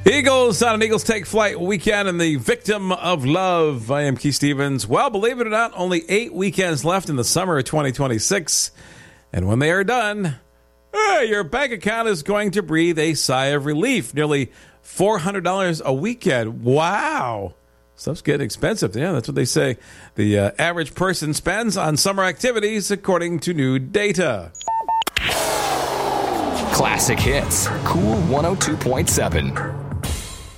Eagles on an Eagles Take Flight weekend and the Victim of Love. I am Keith Stevens. Well, believe it or not, only 8 weekends left in the summer of 2026. And when they are done, your bank account is going to breathe a sigh of relief. Nearly $400 a weekend. Wow. Stuff's getting expensive. Yeah, that's what they say. The average person spends on summer activities according to new data. Classic Hits. Cool 102.7.